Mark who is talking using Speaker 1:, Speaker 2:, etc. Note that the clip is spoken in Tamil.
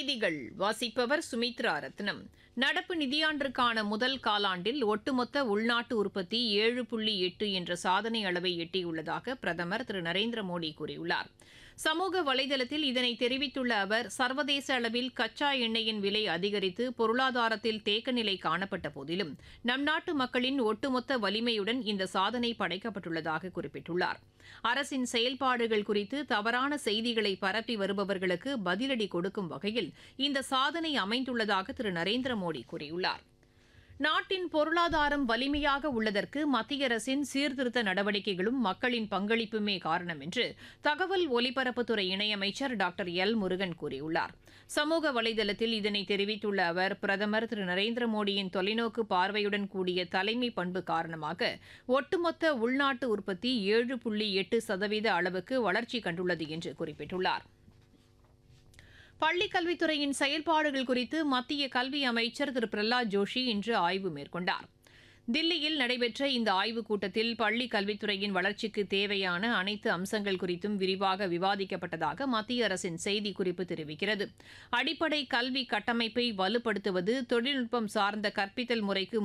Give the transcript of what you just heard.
Speaker 1: செய்திகள் வாசிப்பவர் சுமித்ரா ரத்னம். நடப்பு நிதியாண்டிற்கான முதல் காலாண்டில் ஒட்டுமொத்த உள்நாட்டு உற்பத்தி 7.8 என்ற சாதனை அளவை எட்டியுள்ளதாக பிரதமர் திரு நரேந்திர மோடி கூறியுள்ளார். சமூக வலைதளத்தில் இதனை தெரிவித்துள்ள அவர், சர்வதேச அளவில் கச்சா எண்ணெயின் விலை அதிகரித்து பொருளாதாரத்தில் தேக்கநிலை காணப்பட்ட போதிலும் நம் நாட்டு மக்களின் ஒட்டுமொத்த வலிமையுடன் இந்த சாதனை படைக்கப்பட்டுள்ளதாக குறிப்பிட்டுள்ளார். அரசின் செயல்பாடுகள் குறித்து தவறான செய்திகளை பரப்பி வருபவர்களுக்கு பதிலடி கொடுக்கும் வகையில் இந்த சாதனை அமைந்துள்ளதாக திரு நரேந்திர மோடி கூறியுள்ளார். நாட்டின் பொருளாதாரம் வலிமையாக உள்ளதற்கு மத்திய அரசின் சீர்திருத்த நடவடிக்கைகளும் மக்களின் பங்களிப்புமே காரணம் என்று தகவல் ஒலிபரப்புத்துறை இணையமைச்சர் டாக்டர் எல் முருகன் கூறியுள்ளார். சமூக வலைதளத்தில் இதனை தெரிவித்துள்ள அவர், பிரதமர் திரு நரேந்திர மோடியின் தொலைநோக்கு பார்வையுடன் கூடிய தலைமை பண்பு காரணமாக ஒட்டுமொத்த உள்நாட்டு உற்பத்தி 7.8% அளவுக்கு வளர்ச்சி கண்டுள்ளது என்று குறிப்பிட்டுள்ளார். பள்ளிக் கல்வித்துறையின் செயல்பாடுகள் குறித்து மத்திய கல்வி அமைச்சர் திரு பிரஹ்லாத் ஜோஷி இன்று ஆய்வு மேற்கொண்டார். தில்லியில் நடைபெற்ற இந்த ஆய்வுக் கூட்டத்தில் பள்ளிக் கல்வித்துறையின் வளர்ச்சிக்கு தேவையான அனைத்து அம்சங்கள் குறித்தும் விரிவாக விவாதிக்கப்பட்டதாக மத்திய அரசின் செய்திக்குறிப்பு தெரிவிக்கிறது. அடிப்படை கல்வி கட்டமைப்பை வலுப்படுத்துவது, தொழில்நுட்பம் சார்ந்த கற்பித்தல் முறைக்கு